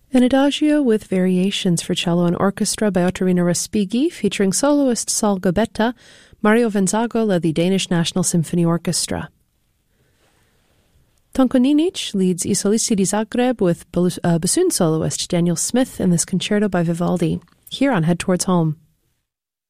An adagio with variations for cello and orchestra by Ottorino Respighi, featuring soloist Saul Gabetta. Mario Venzago led the Danish National Symphony Orchestra. Tonko Ninic leads I Solisti di Zagreb with bassoon soloist Daniel Smith in this concerto by Vivaldi, here on Head Towards Home.